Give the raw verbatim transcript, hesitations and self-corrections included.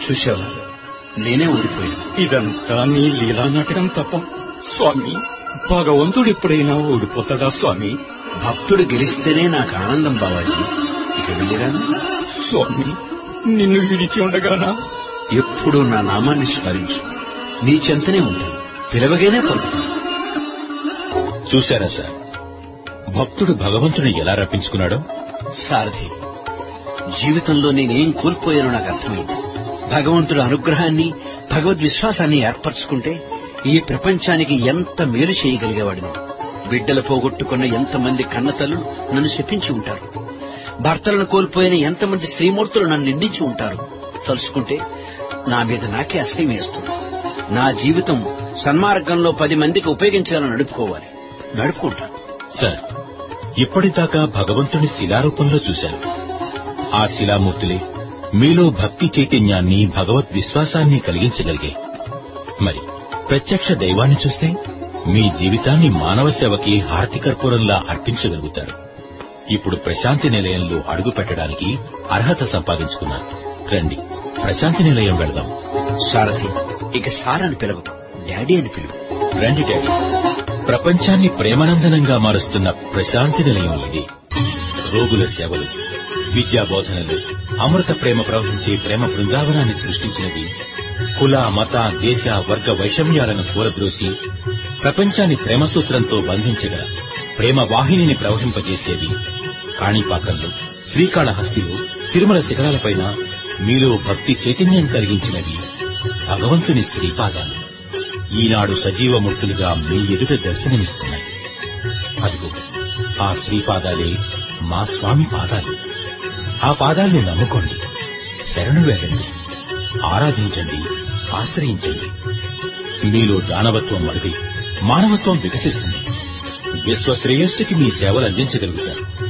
చూశావా, నేనే ఓడిపోయాను. ఇదంతా నీ లీలా నాటకం తప్ప స్వామి. భగవంతుడు ఎప్పుడైనా ఓడిపోతాడా స్వామి? భక్తుడు గెలిస్తేనే నాకు ఆనందం బావాజీ. ఇక వెళ్ళిరాను స్వామి. నిన్ను విడిచి ఉండగానా? ఎప్పుడూ నా నామాన్ని స్మరించు. నీ చెంతనే ఉంటాను, పిలవగానే పలుకుతాను. చూశారా సార్, భక్తుడు భగవంతుని ఎలా రప్పించుకున్నాడో? సారథి, జీవితంలో నేనేం కోల్పోయానో నాకు అర్థమైంది. భగవంతుడు అనుగ్రహాన్ని, భగవద్విశ్వాసాన్ని ఏర్పరచుకుంటే ఈ ప్రపంచానికి ఎంత మేలు చేయగలిగేవాడిని. బిడ్డలు పోగొట్టుకున్న ఎంతమంది కన్నతల్లులు నన్ను శపించి ఉంటారు. భర్తలను కోల్పోయిన ఎంతమంది స్త్రీమూర్తులు నన్ను నిందించి ఉంటారు. తలుసుకుంటే నా మీద నాకే అసహ్యం వేస్తుంది. నా జీవితం సన్మార్గంలో పది మందికి ఉపయోగించాలని నడుపుకోవాలి. నడుపుకుంటాను. సార్, ఇప్పటిదాకా భగవంతుని శిలారూపంలో చూశారు. ఆ శిలామూర్తులే మీలో భక్తి చైతన్యాన్ని, భగవద్ విశ్వాసాన్ని కలిగించగలిగే. మరి ప్రత్యక్ష దైవాన్ని చూస్తే మీ జీవితాన్ని మానవ సేవకి హారతి కర్పూరంలా అర్పించగలుగుతారు. ఇప్పుడు ప్రశాంతి నిలయంలో అడుగు పెట్టడానికి అర్హత సంపాదించుకున్నారు. రండి, ప్రశాంతి నిలయం వెళదాం. సారథి, ఇక సార్ అని పిలవకు, డాడీ అని పిలువు. రండి డాడీ. ప్రపంచాన్ని ప్రేమానందనంగా మారుస్తున్న ప్రశాంతి నిలయం ఇది. రోగుల సేవలు, విద్యాబోధనలు, అమృత ప్రేమ ప్రవహించే ప్రేమ బృందావనాన్ని సృష్టించినది. కుల, మత, దేశ, వర్గ వైషమ్యాలను కూలద్రోసి ప్రపంచాన్ని ప్రేమసూత్రంతో బంధించగల ప్రేమ వాహినిని ప్రవహింపజేసేది. కాణిపాకంలో, శ్రీకాళహస్తిలో, తిరుమల శిఖరాలపైన మీలో భక్తి చైతన్యం కలిగించినవి భగవంతుని శ్రీపాదాలు. ఈనాడు సజీవమూర్తులుగా మీ ఎదుట దర్శనమిస్తున్నాయి. అదిగో ఆ శ్రీపాదాలే మా స్వామి పాదాలు. ఆ పాదాల్ని నమ్ముకోండి, శరణు వేడండి, ఆరాధించండి, ఆశ్రయించండి. మీలో దానవత్వం మరుగై మానవత్వం వికసిస్తుంది. విశ్వ శ్రేయస్సుకి మీ సేవలు అందించగలుగుతారు.